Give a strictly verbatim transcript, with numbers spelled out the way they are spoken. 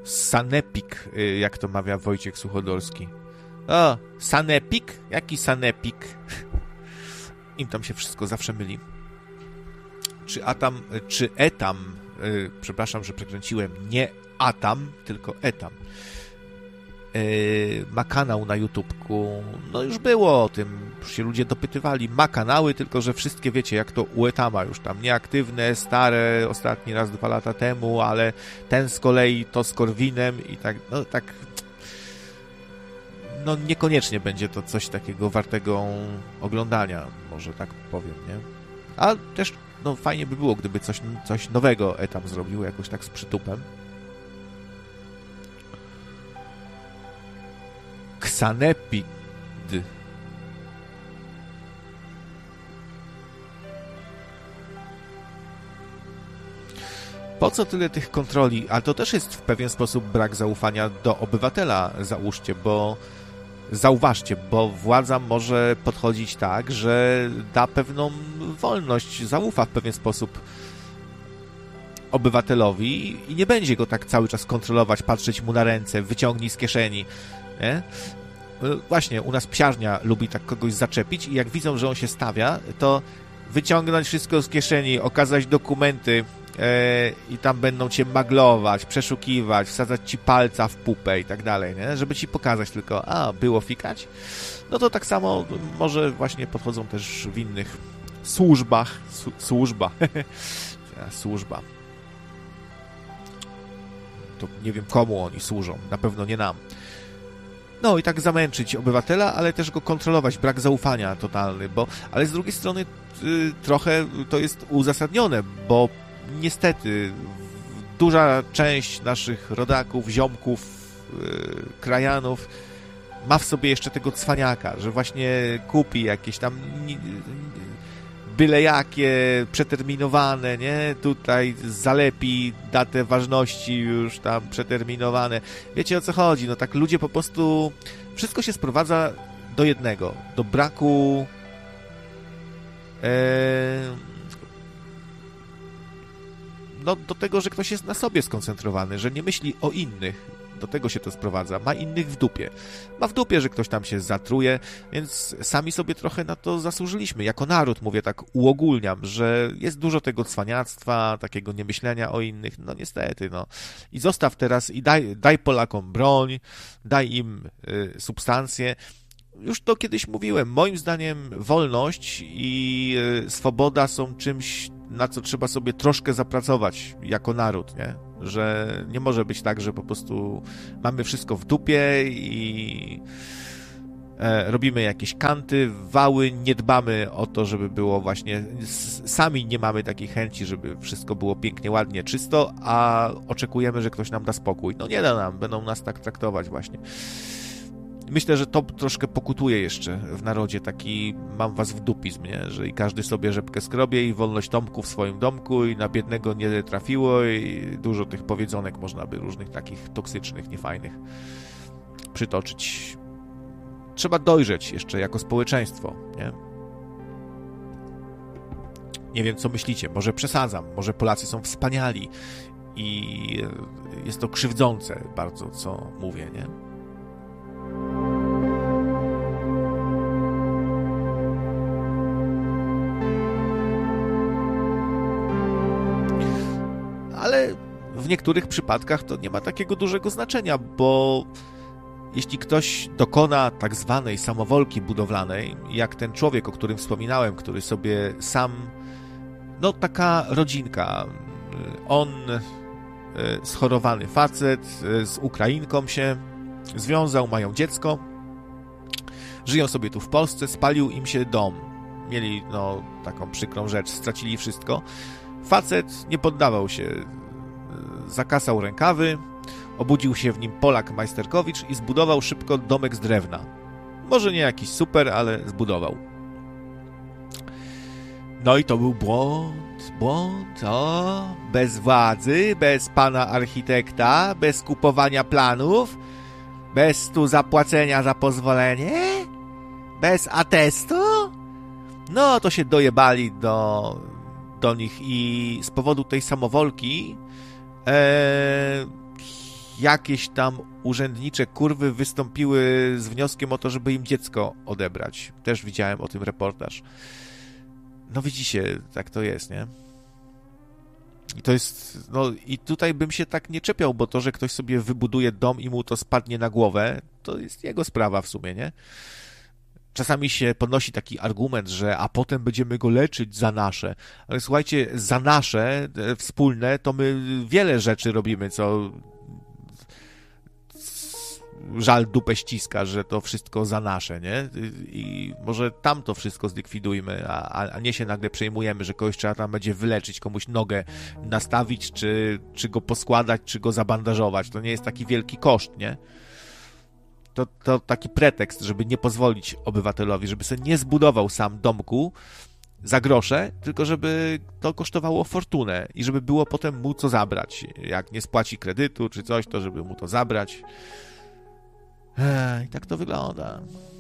sanepik, jak to mawia Wojciech Suchodolski. O, sanepik? Jaki sanepik? Im tam się wszystko zawsze myli. Czy Atam, czy Etam, yy, przepraszam, że przekręciłem, nie Atam, tylko Etam, yy, ma kanał na YouTubku. No już było o tym, już się ludzie dopytywali. Ma kanały, tylko że wszystkie wiecie, jak to u Etama już tam nieaktywne, stare, ostatni raz dwa lata temu, ale ten z kolei to z Korwinem i tak, no tak, no niekoniecznie będzie to coś takiego wartego oglądania, może tak powiem, nie? A też no fajnie by było, gdyby coś, coś nowego Etam zrobił, jakoś tak z przytupem. Ksanepid. Po co tyle tych kontroli? A to też jest w pewien sposób brak zaufania do obywatela, załóżcie, bo zauważcie, bo władza może podchodzić tak, że da pewną wolność, zaufa w pewien sposób obywatelowi i nie będzie go tak cały czas kontrolować, patrzeć mu na ręce, wyciągnij z kieszeni, nie? Właśnie, u nas psiarnia lubi tak kogoś zaczepić i jak widzą, że on się stawia, to wyciągnąć wszystko z kieszeni, okazać dokumenty e, i tam będą cię maglować, przeszukiwać, wsadzać ci palca w pupę i tak dalej, nie? Żeby ci pokazać tylko, a, było fikać? No to tak samo może właśnie podchodzą też w innych służbach. Su- służba. służba. To nie wiem, komu oni służą. Na pewno nie nam. No i tak zamęczyć obywatela, ale też go kontrolować, brak zaufania totalny, bo, ale z drugiej strony y, trochę to jest uzasadnione, bo niestety duża część naszych rodaków, ziomków, y, krajanów ma w sobie jeszcze tego cwaniaka, że właśnie kupi jakieś tam y, byle jakie, przeterminowane, nie? Tutaj zalepi datę ważności już tam przeterminowane. Wiecie, o co chodzi? No tak ludzie po prostu... Wszystko się sprowadza do jednego. Do braku... E... No do tego, że ktoś jest na sobie skoncentrowany, że nie myśli o innych. Do tego się to sprowadza. Ma innych w dupie. Ma w dupie, że ktoś tam się zatruje, więc sami sobie trochę na to zasłużyliśmy. Jako naród, mówię tak, uogólniam, że jest dużo tego cwaniactwa, takiego niemyślenia o innych. No niestety, no. I zostaw teraz i daj, daj Polakom broń, daj im y, substancje. Już to kiedyś mówiłem. Moim zdaniem wolność i y, swoboda są czymś, na co trzeba sobie troszkę zapracować jako naród, nie? Że nie może być tak, że po prostu mamy wszystko w dupie i e, robimy jakieś kanty, wały, nie dbamy o to, żeby było właśnie... Sami nie mamy takiej chęci, żeby wszystko było pięknie, ładnie, czysto, a oczekujemy, że ktoś nam da spokój. No nie da nam, będą nas tak traktować właśnie. Myślę, że to troszkę pokutuje jeszcze w narodzie, taki mam was w dupizm, nie? Że i każdy sobie rzepkę skrobie i wolność Tomku w swoim domku i na biednego nie trafiło i dużo tych powiedzonek można by różnych takich toksycznych, niefajnych przytoczyć. Trzeba dojrzeć jeszcze jako społeczeństwo, nie? Nie wiem, co myślicie, może przesadzam, może Polacy są wspaniali i jest to krzywdzące bardzo, co mówię, nie? Ale w niektórych przypadkach to nie ma takiego dużego znaczenia, bo jeśli ktoś dokona tak zwanej samowolki budowlanej, jak ten człowiek, o którym wspominałem, który sobie sam, no taka rodzinka, on schorowany facet z Ukrainką się związał, mają dziecko, żyją sobie tu w Polsce, spalił im się dom. Mieli, no, taką przykrą rzecz, stracili wszystko. Facet nie poddawał się, zakasał rękawy, obudził się w nim Polak Majsterkowicz i zbudował szybko domek z drewna. Może nie jakiś super, ale zbudował. No i to był błąd, błąd, o, bez władzy, bez pana architekta, bez kupowania planów, bez tu zapłacenia za pozwolenie, bez atestu, no to się dojebali do, do nich i z powodu tej samowolki e, jakieś tam urzędnicze kurwy wystąpiły z wnioskiem o to, żeby im dziecko odebrać. Też widziałem o tym reportaż. No widzicie, tak to jest, nie? I to jest, no i tutaj bym się tak nie czepiał, bo to, że ktoś sobie wybuduje dom i mu to spadnie na głowę, to jest jego sprawa w sumie, nie? Czasami się podnosi taki argument, że a potem będziemy go leczyć za nasze. Ale słuchajcie, za nasze wspólne to my wiele rzeczy robimy, co żal dupę ściska, że to wszystko za nasze, nie? I może tam to wszystko zlikwidujmy, a, a nie się nagle przejmujemy, że kogoś trzeba tam będzie wyleczyć, komuś nogę nastawić, czy, czy go poskładać, czy go zabandażować. To nie jest taki wielki koszt, nie? To, to taki pretekst, żeby nie pozwolić obywatelowi, żeby sobie nie zbudował sam domku za grosze, tylko żeby to kosztowało fortunę i żeby było potem mu co zabrać. Jak nie spłaci kredytu czy coś, to żeby mu to zabrać. Ech, i tak to wygląda.